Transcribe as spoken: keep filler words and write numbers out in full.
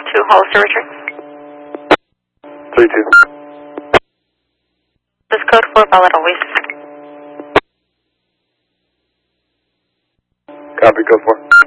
two, Hollister Richard. three two. This code four, valid always. Copy, code four.